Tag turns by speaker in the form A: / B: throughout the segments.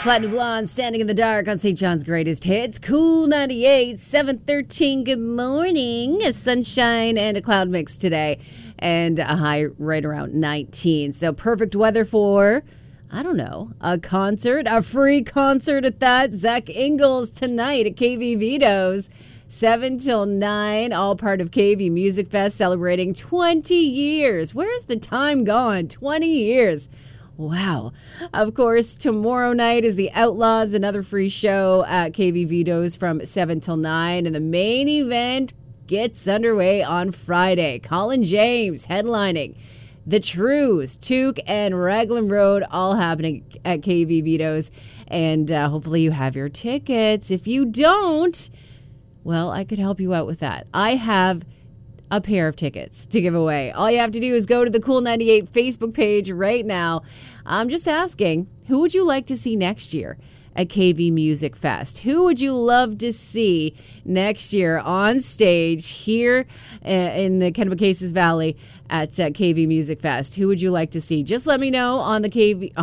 A: Platinum Blonde, Standing in the Dark on St. John's Greatest Hits. Cool 98, 7:13. Good morning. A sunshine and a cloud mix today. And a high right around 19. So perfect weather for, I don't know, a concert, a free concert at that. Zach Ingalls tonight at KV Vito's. 7 till 9, all part of KV Music Fest, celebrating 20 years. Where's the time gone? 20 years. Wow. Of course, tomorrow night is The Outlaws, another free show at KV Vito's from 7 till 9. And the main event gets underway on Friday. Colin James headlining. The Trues, Took, and Raglan Road, all happening at KV Vito's. And hopefully you have your tickets. If you don't, well, I could help you out with that. I have a pair of tickets to give away. All you have to do is go to the Cool 98 Facebook page right now. I'm just asking, who would you like to see next year at KV Music Fest? Who would you love to see next year on stage here in the Kennebecasis Valley at KV Music Fest? Who would you like to see? Just let me know on the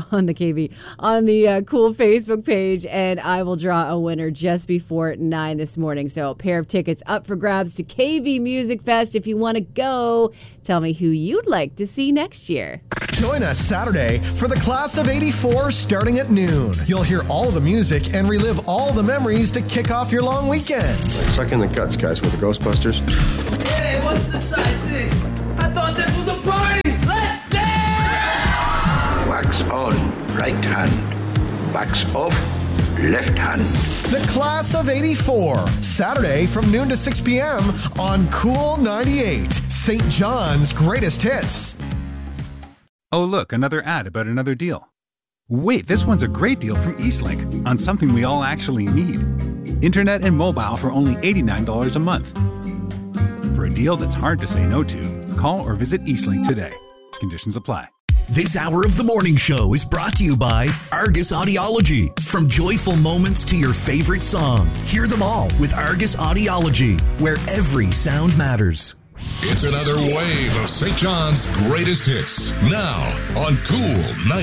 A: Cool Facebook page, and I will draw a winner just before 9 this morning. So a pair of tickets up for grabs to KV Music Fest. If you want to go, tell me who you'd like to see next year.
B: Join us Saturday for the Class of 84 starting at noon. You'll hear all the music and relive all the memories to kick off your long weekend.
C: Suck in the guts, guys, with the Ghostbusters.
D: Hey, what's the size 6? I thought this was a party! Let's dance!
E: Wax on, right hand. Wax off, left hand.
B: The Class of 84, Saturday from noon to 6 p.m. on Cool 98, St. John's Greatest Hits.
F: Oh, look, another ad about another deal. Wait, this one's a great deal from Eastlink on something we all actually need. Internet and mobile for only $89 a month. For a deal that's hard to say no to, call or visit Eastlink today. Conditions apply.
G: This hour of the morning show is brought to you by Argus Audiology. From joyful moments to your favorite song, hear them all with Argus Audiology, where every sound matters.
H: It's another wave of St. John's Greatest Hits. Now on Cool 90.